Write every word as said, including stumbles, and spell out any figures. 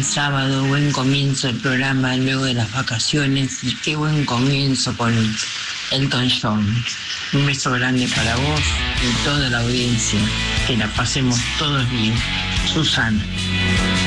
sábado, buen comienzo del programa luego de las vacaciones y qué buen comienzo con Elton John. Un beso grande para vos y toda la audiencia. Que la pasemos todos bien. Susana.